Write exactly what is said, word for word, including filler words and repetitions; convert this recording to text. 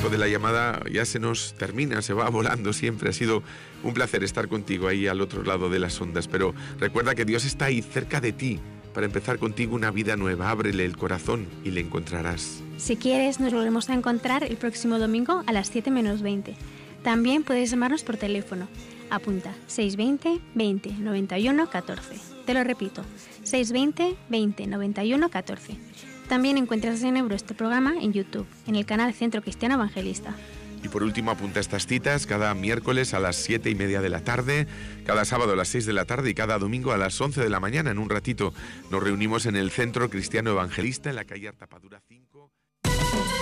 tiempo de la llamada ya se nos termina, se va volando siempre. Ha sido un placer estar contigo ahí al otro lado de las ondas, pero recuerda que Dios está ahí cerca de ti para empezar contigo una vida nueva. Ábrele el corazón y le encontrarás. Si quieres, nos volvemos a encontrar el próximo domingo a las siete menos veinte. También puedes llamarnos por teléfono. Apunta, seiscientos veinte, veinte, noventa y uno, catorce. Te lo repito, seiscientos veinte, veinte, noventa y uno, catorce. También encuentras en Ebro este programa en YouTube, en el canal Centro Cristiano Evangelista. Y por último, apunta estas citas: cada miércoles a las siete y media de la tarde, cada sábado a las seis de la tarde y cada domingo a las once de la mañana. En un ratito nos reunimos en el Centro Cristiano Evangelista, en la calle Artapadura cinco.